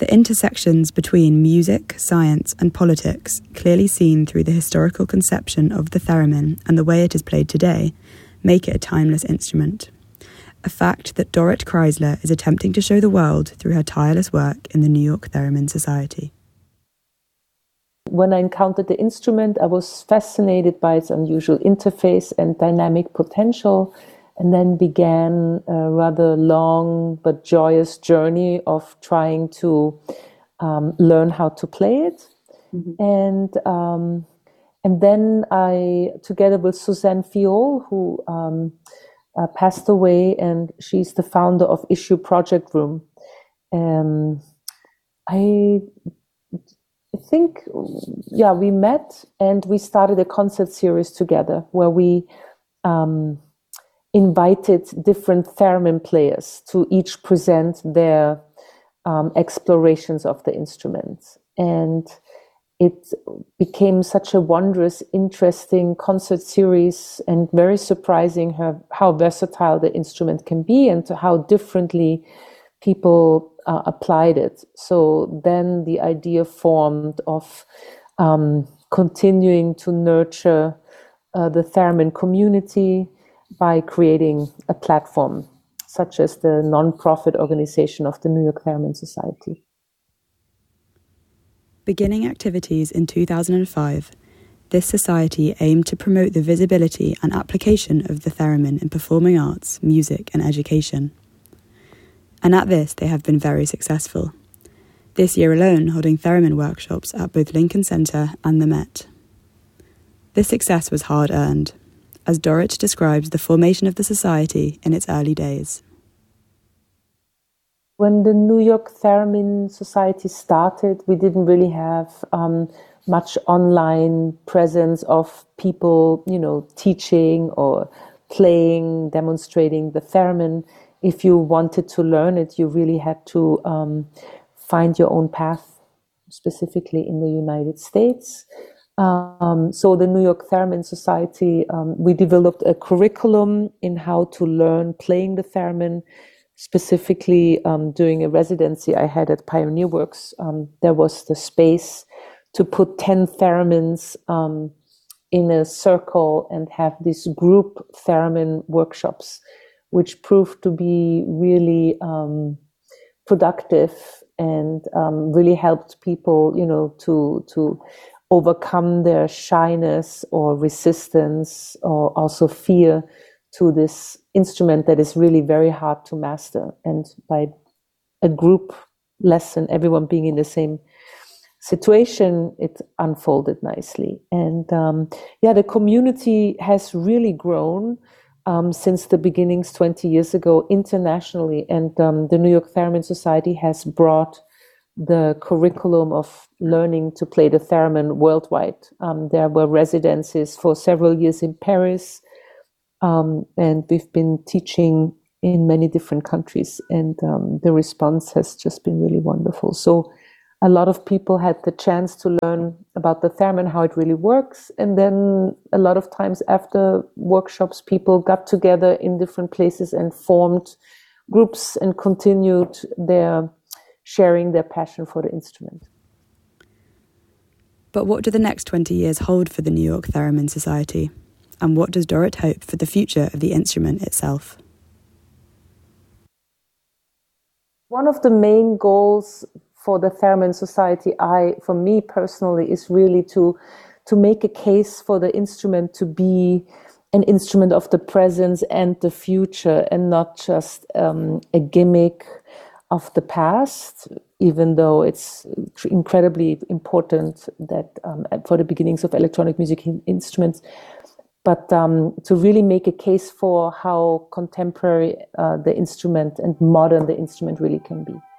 The intersections between music, science, and politics, clearly seen through the historical conception of the theremin and the way it is played today, make it a timeless instrument. A fact that Dorrit Kreisler is attempting to show the world through her tireless work in the New York Theremin Society. When I encountered the instrument, I was fascinated by its unusual interface and dynamic potential, and then began a rather long but joyous journey of trying to learn how to play it. Mm-hmm. And then I, together with Suzanne Fiol, who passed away, and she's the founder of Issue Project Room, I think, we met and we started a concert series together where we invited different theremin players to each present their explorations of the instruments. And it became such a wondrous, interesting concert series, and very surprising how versatile the instrument can be and how differently people applied it. So then the idea formed of continuing to nurture the theremin community by creating a platform such as the non-profit organization of the New York Theremin Society. Beginning activities in 2005, this society aimed to promote the visibility and application of the theremin in performing arts, music, and education. And at this, they have been very successful. This year alone, holding theremin workshops at both Lincoln Center and the Met. This success was hard-earned, as Dorrit describes the formation of the society in its early days. When the New York Theremin Society started, we didn't really have much online presence of people, teaching or playing, demonstrating the theremin. If you wanted to learn it, you really had to find your own path, specifically in the United States. So the New York Theremin Society, we developed a curriculum in how to learn playing the theremin. Specifically, during a residency I had at Pioneer Works, there was the space to put 10 theremins in a circle and have these group theremin workshops, which proved to be really productive and really helped people, to overcome their shyness or resistance or also fear to this instrument that is really very hard to master. And by a group lesson, everyone being in the same situation, it unfolded nicely. And the community has really grown since the beginnings 20 years ago internationally. And the New York Theremin Society has brought the curriculum of learning to play the theremin worldwide. There were residencies for several years in Paris, and we've been teaching in many different countries, and the response has just been really wonderful. So a lot of people had the chance to learn about the theremin, how it really works, and then a lot of times after workshops, people got together in different places and formed groups and continued sharing their passion for the instrument. But what do the next 20 years hold for the New York Theremin Society? And what does Dorrit hope for the future of the instrument itself? One of the main goals for the Theremin Society, for me personally, is really to make a case for the instrument to be an instrument of the present and the future, and not just a gimmick of the past, even though it's incredibly important that for the beginnings of electronic music instruments, but to really make a case for how contemporary the instrument and modern the instrument really can be.